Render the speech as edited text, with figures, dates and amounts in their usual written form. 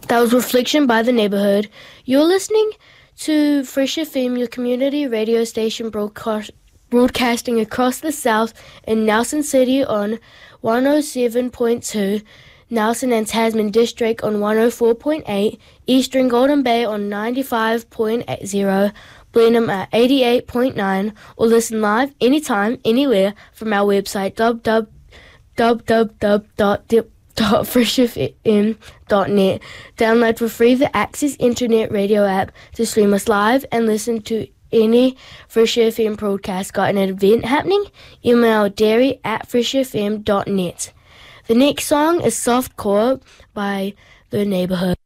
That was Reflection by The Neighborhood. You're listening to Fresh FM, your community radio station broadcasting across the south in Nelson City on 107.2, Nelson and Tasman District on 104.8, Eastern Golden Bay on 95.80, Blenheim at 88.9, or listen live anytime, anywhere from our website www.freshfm.net. Download for free the Access Internet Radio app to stream us live and listen to any Fresh FM broadcast. Got an event happening? Email dairy@freshfm.net. The next song is Softcore by The Neighborhood.